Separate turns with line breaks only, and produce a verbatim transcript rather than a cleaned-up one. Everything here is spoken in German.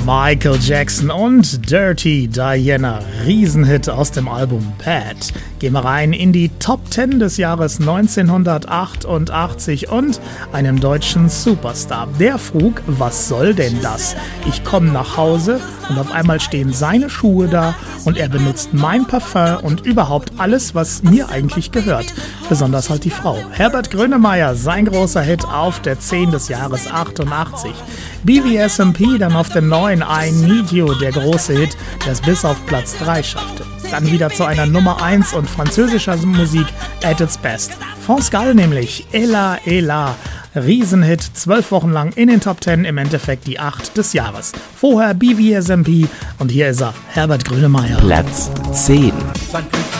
Michael Jackson und Dirty Diana, Riesenhit aus dem Album Bad. Gehen wir rein in die Top zehn des Jahres neunzehnhundertachtundachtzig und einem deutschen Superstar. Der frug, was soll denn das? Ich komme nach Hause und auf einmal stehen seine Schuhe da und er benutzt mein Parfum und überhaupt alles, was mir eigentlich gehört. Besonders halt die Frau. Herbert Grönemeyer, sein großer Hit auf der zehn des Jahres achtundachtzig. B V S M P dann auf der neun, I Need You, der große Hit, der es bis auf Platz drei schaffte. Dann wieder zu einer Nummer eins und französischer Musik at its best. France Gall nämlich, Ella Ella, Riesenhit, zwölf Wochen lang in den Top zehn, im Endeffekt die acht des Jahres. Vorher B V S M P und hier ist er, Herbert Grönemeyer.
Platz zehn.